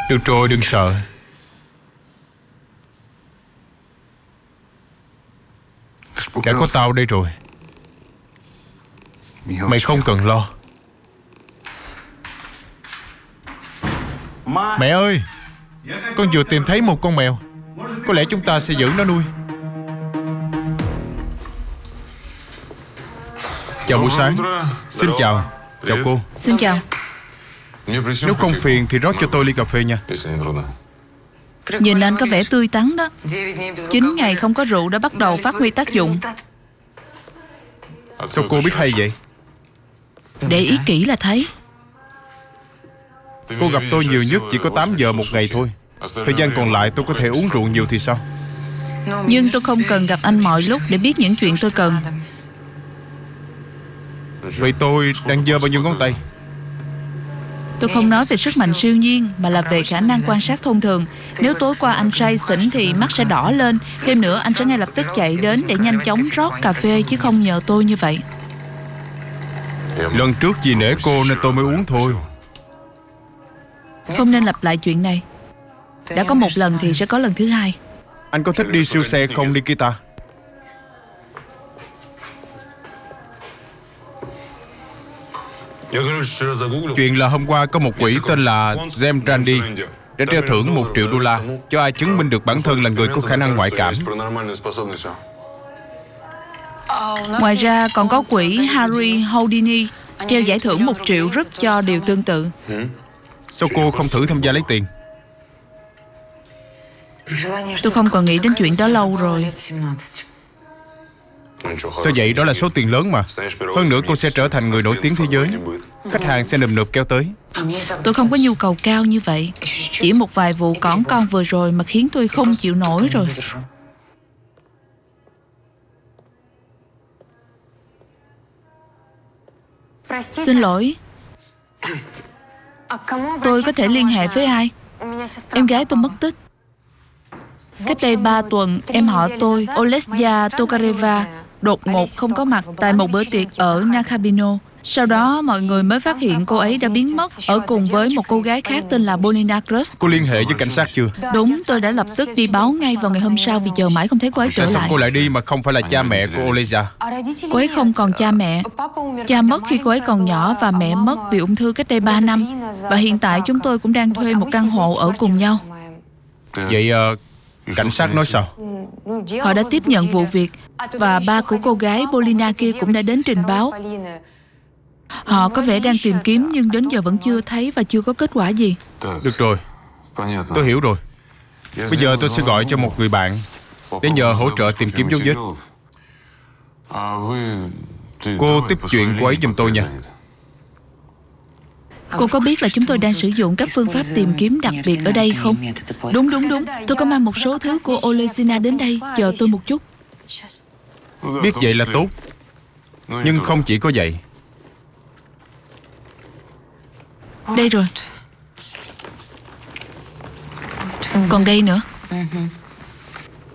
Được rồi, đừng sợ. Đã có tao đây rồi. Mày không cần lo. Mẹ ơi, con vừa tìm thấy một con mèo. Có lẽ chúng ta sẽ giữ nó nuôi. Chào buổi sáng. Xin chào. Chào cô. Xin chào. Nếu không phiền thì rót cho tôi ly cà phê nha. Nhìn anh có vẻ tươi tắn đó. 9 ngày không có rượu đã bắt đầu phát huy tác dụng. Sao cô biết hay vậy? Để ý kỹ là thấy. Cô gặp tôi nhiều nhất chỉ có 8 giờ một ngày thôi. Thời gian còn lại tôi có thể uống rượu nhiều thì sao? Nhưng tôi không cần gặp anh mọi lúc để biết những chuyện tôi cần. Vậy tôi đang giơ bao nhiêu ngón tay? Tôi không nói về sức mạnh siêu nhiên, mà là về khả năng quan sát thông thường. Nếu tối qua anh say xỉn thì mắt sẽ đỏ lên. Thêm nữa, anh sẽ ngay lập tức chạy đến để nhanh chóng rót cà phê, chứ không nhờ tôi như vậy. Lần trước vì nể cô nên tôi mới uống thôi. Không nên lặp lại chuyện này. Đã có một lần thì sẽ có lần thứ hai. Anh có thích đi siêu xe không, Nikita? Chuyện là hôm qua có một quỹ tên là James Randi đã treo thưởng $1 triệu cho ai chứng minh được bản thân là người có khả năng ngoại cảm. Ngoài ra còn có quỹ Harry Houdini treo giải thưởng 1 triệu rúp cho điều tương tự. Sao cô không thử tham gia lấy tiền? Tôi không còn nghĩ đến chuyện đó lâu rồi. Sao vậy? Đó là số tiền lớn mà. Hơn nữa cô sẽ trở thành người nổi tiếng thế giới. Khách hàng sẽ nườm nượp kéo tới. Tôi không có nhu cầu cao như vậy. Chỉ một vài vụ cỏn con vừa rồi mà khiến tôi không chịu nổi rồi. Xin lỗi. Tôi có thể liên hệ với ai? Em gái tôi mất tích. Cách đây 3 tuần, em họ tôi, Olesya Tokareva, đột ngột không có mặt tại một bữa tiệc ở Nakhabino. Sau đó, mọi người mới phát hiện cô ấy đã biến mất ở cùng với một cô gái khác tên là Bonina Cruz. Cô liên hệ với cảnh sát chưa? Đúng, tôi đã lập tức đi báo ngay vào ngày hôm sau vì chờ mãi không thấy cô ấy trở Tại sao lại. cô lại đi mà không phải là cha mẹ của Olesya? Cô ấy không còn cha mẹ. Cha mất khi cô ấy còn nhỏ và mẹ mất vì ung thư cách đây 3 năm. Và hiện tại chúng tôi cũng đang thuê một căn hộ ở cùng nhau. Vậy cảnh sát nói sao? Họ đã tiếp nhận vụ việc và ba của cô gái Polina kia cũng đã đến trình báo. Họ có vẻ đang tìm kiếm nhưng đến giờ vẫn chưa thấy và chưa có kết quả gì. Được rồi, tôi hiểu rồi. Bây giờ tôi sẽ gọi cho một người bạn để nhờ hỗ trợ tìm kiếm dấu vết. Cô tiếp chuyện cô ấy giùm tôi nha. Cô có biết là chúng tôi đang sử dụng các phương pháp tìm kiếm đặc biệt ở đây không? Đúng. Tôi có mang một số thứ của Olesina đến đây. Chờ tôi một chút. Biết vậy là tốt. Nhưng không chỉ có vậy. Đây rồi. Còn đây nữa.